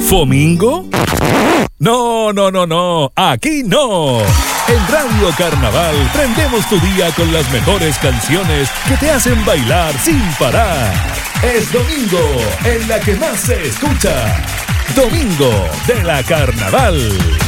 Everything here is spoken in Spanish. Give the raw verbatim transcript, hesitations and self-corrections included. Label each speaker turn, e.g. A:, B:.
A: ¿Fomingo? No, no, no, no, aquí no. En Radio Carnaval prendemos tu día con las mejores canciones que te hacen bailar sin parar. Es domingo en la que más se escucha. Domingo de la Carnaval.